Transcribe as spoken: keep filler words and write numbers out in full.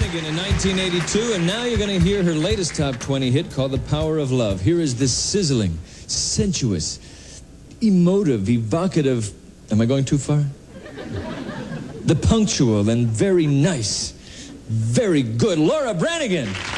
Branigan in nineteen eighty-two, and now you're going to hear her latest top twenty hit called The Power of Love. Here is this sizzling, sensuous, emotive, evocative... Am I going too far? The punctual and very nice, very good Laura Branigan.